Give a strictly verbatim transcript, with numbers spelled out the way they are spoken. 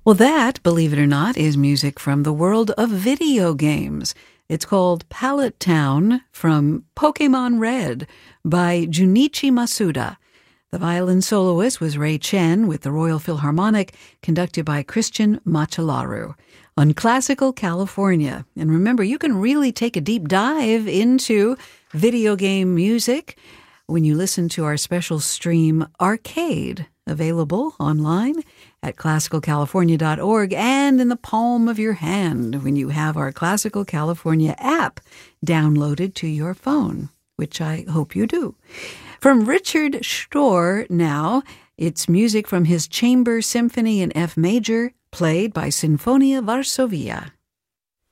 Well, that, believe it or not, is music from the world of video games. It's called Pallet Town from Pokemon Red by Junichi Masuda. The violin soloist was Ray Chen with the Royal Philharmonic, conducted by Christian Machelaru on Classical California. And remember, you can really take a deep dive into video game music when you listen to our special stream Arcade, available online at classical california dot org and in the palm of your hand when you have our Classical California app downloaded to your phone, which I hope you do. From Richard Stohr now, it's music from his Chamber Symphony in F major, played by Sinfonia Varsovia.